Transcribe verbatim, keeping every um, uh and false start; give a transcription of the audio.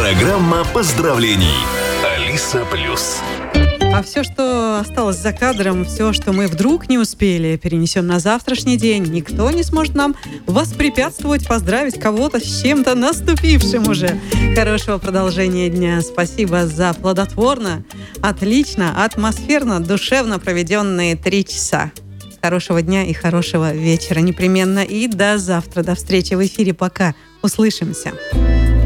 Программа поздравлений. Алиса Плюс. А все, что осталось за кадром, все, что мы вдруг не успели, перенесем на завтрашний день. Никто не сможет нам воспрепятствовать поздравить кого-то с чем-то наступившим уже. Хорошего продолжения дня. Спасибо за плодотворно, отлично, атмосферно, душевно проведенные три часа. Хорошего дня и хорошего вечера непременно. И до завтра. До встречи в эфире. Пока. Услышимся.